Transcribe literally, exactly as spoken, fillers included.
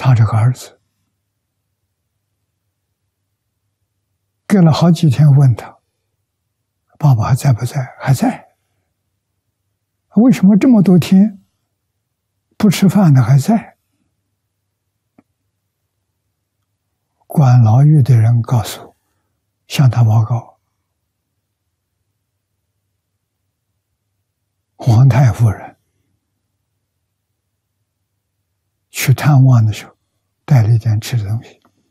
他这个儿子隔了好几天问他：“爸爸还在不在？”还在。为什么这么多天不吃饭的还在？管牢狱的人告诉，向他报告，皇太夫人去探望的时候带了一点吃的东西，